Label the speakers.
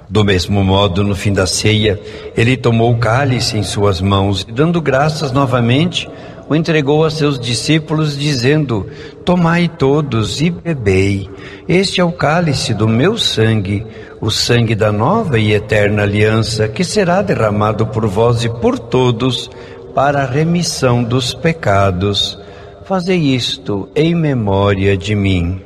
Speaker 1: Do mesmo modo, no fim da ceia, ele tomou o cálice em suas mãos e, dando graças novamente, o entregou a seus discípulos, dizendo: tomai todos e bebei. Este é o cálice do meu sangue, o sangue da nova e eterna aliança, que será derramado por vós e por todos para a remissão dos pecados. Fazei isto em memória de mim.